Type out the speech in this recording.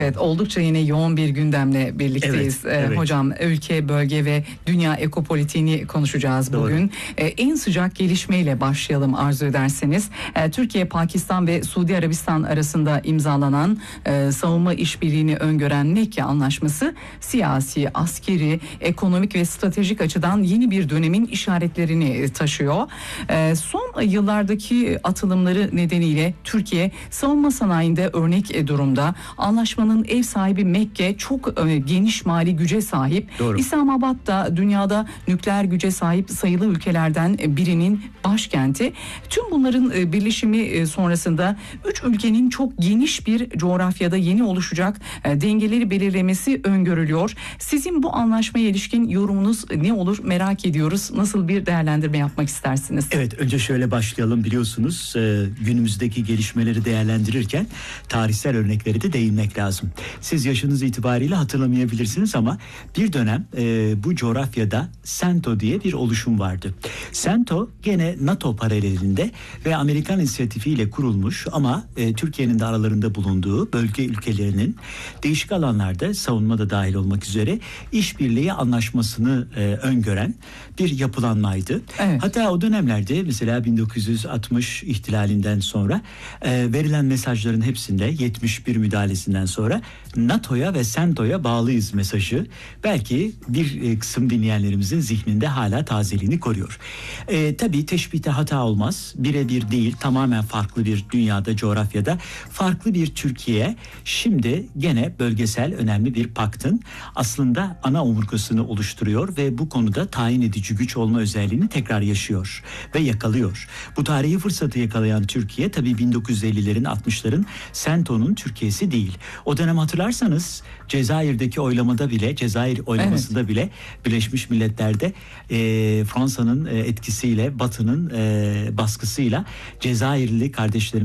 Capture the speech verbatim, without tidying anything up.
Evet, oldukça yine yoğun bir gündemle birlikteyiz. Evet, ee, evet. Hocam, ülke, bölge ve dünya ekopolitiğini konuşacağız Doğru. bugün. Ee, en sıcak gelişmeyle başlayalım arzu ederseniz. Ee, Türkiye, Pakistan ve Suudi Arabistan arasında imzalanan e, savunma işbirliğini öngören Mekke Anlaşması siyasi, askeri, ekonomik ve stratejik açıdan yeni bir dönemin işaretlerini taşıyor. Ee, son yıllardaki atılımları nedeniyle Türkiye savunma sanayinde örnek durumda. Anlaşmanın ev sahibi Mekke çok e, geniş mali güce sahip. Doğru. İslamabad da dünyada nükleer güce sahip sayılı ülkelerden birinin başkenti. Tüm bunların e, birleşimi e, sonrasında üç ülkenin çok geniş bir coğrafyada yeni oluşacak e, dengeleri belirlemesi öngörülüyor. Sizin bu anlaşmaya ilişkin yorumunuz ne olur merak ediyoruz. Nasıl bir değerlendirme yapmak istersiniz? Evet, önce şöyle başlayalım. Biliyorsunuz e, günümüzdeki gelişmeleri değerlendirirken tarihsel örnekleri de değinmek lazım. Siz yaşınız itibariyle hatırlamayabilirsiniz ama bir dönem e, bu coğrafyada SENTO diye bir oluşum vardı. SENTO gene NATO paralelinde ve Amerikan inisiyatifiyle kurulmuş ama e, Türkiye'nin de aralarında bulunduğu bölge ülkelerinin değişik alanlarda, savunma da dahil olmak üzere, işbirliği anlaşmasını e, öngören bir yapılanmaydı. Evet. Hatta o dönemlerde mesela bin dokuz yüz altmış ihtilalinden sonra e, verilen mesajların hepsinde yetmiş bir müdahalesinden sonra NATO'ya ve SENTO'ya bağlıyız mesajı belki bir e, kısım dinleyenlerimizin zihninde hala tazeliğini koruyor. E, tabii teşbihte hata olmaz. Birebir değil, tamamen farklı bir dünyada, coğrafyada farklı bir Türkiye şimdi gene bölgesel önemli bir paktın aslında ana omurgasını oluşturuyor ve bu konuda tayin edici güç olma özelliğini tekrar yaşıyor ve yakalıyor. Bu tarihi fırsatı yakalayan Türkiye tabii bin dokuz yüz ellilerin altmışların SENTO'nun Türkiye'si değil. O dönem hatırlarsanız Cezayir'deki oylamada bile, Cezayir oylamasında evet. bile Birleşmiş Milletler'de e, Fransa'nın e, etkisiyle, Batı'nın e, baskısıyla Cezayirli kardeşlerimiz